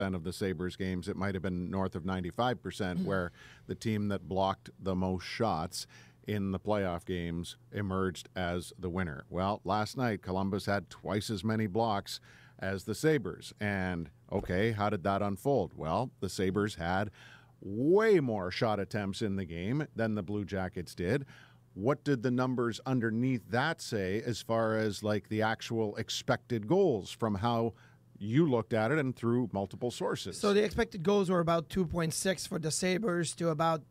of the Sabres games, it might have been north of 95%, where the team that blocked the most shots in the playoff games emerged as the winner. Well, last night, Columbus had twice as many blocks as the Sabres. And, okay, how did that unfold? Well, the Sabres had way more shot attempts in the game than the Blue Jackets did. What did the numbers underneath that say as far as like the actual expected goals from how you looked at it and through multiple sources? So the expected goals were about 2.6 for the Sabres to about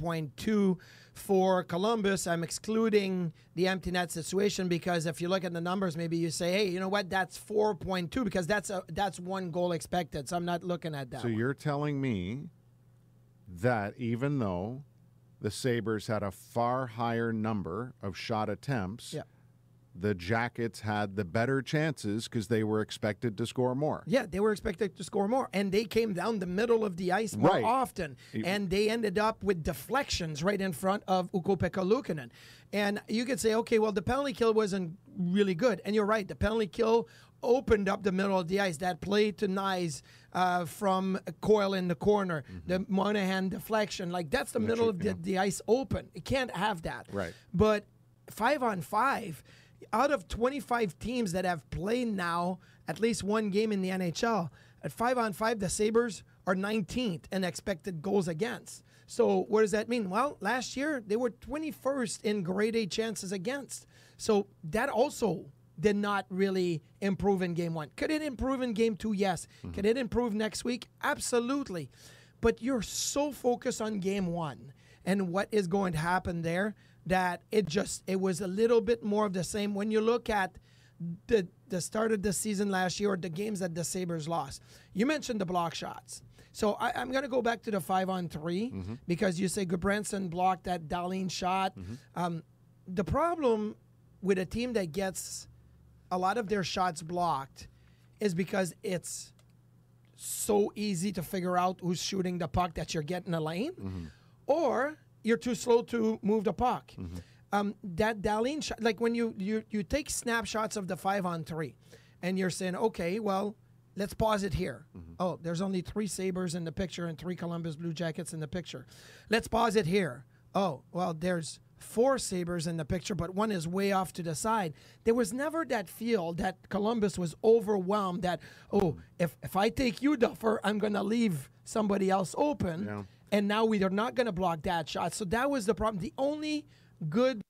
3.2 for Columbus. I'm excluding the empty net situation because if you look at the numbers, maybe you say, hey, you know what, that's 4.2 because that's one goal expected. So I'm not looking at that. So you're telling me that even though the Sabres had a far higher number of shot attempts, the Jackets had the better chances because they were expected to score more. Yeah, they were expected to score more. And they came down the middle of the ice more often. And they ended up with deflections right in front of Ukko-Pekka Luukkonen. And you could say, okay, well, the penalty kill wasn't really good. And you're right. The penalty kill opened up the middle of the ice. That play to Nyes from Coyle in the corner, the Monahan deflection, like that's the middle of the ice open. You can't have that. Right. But 5-on-5, out of 25 teams that have played now at least one game in the NHL, at 5-on-5, the Sabres are 19th in expected goals against. So what does that mean? Well, last year they were 21st in grade A chances against. So that also did not really improve in game one. Could it improve in game two? Yes. Could it improve next week? Absolutely. But you're so focused on game one and what is going to happen there that it was a little bit more of the same. When you look at the start of the season last year or the games that the Sabres lost, you mentioned the block shots. So I'm going to go back to the 5-on-3 because you say Goodbranson blocked that Dahlin shot. The problem with a team that gets a lot of their shots blocked is because it's so easy to figure out who's shooting the puck that you're getting a lane, or you're too slow to move the puck. That Dahlin shot, like when you take snapshots of the 5-on-3 and you're saying, okay, well, let's pause it here. Oh, there's only 3 Sabres in the picture and 3 Columbus Blue Jackets in the picture. Let's pause it here. Oh, well, there's 4 Sabres in the picture, but one is way off to the side. There was never that feel that Columbus was overwhelmed that, oh, if I take you, Duffer, I'm going to leave somebody else open. And now we are not going to block that shot. So that was the problem. The only good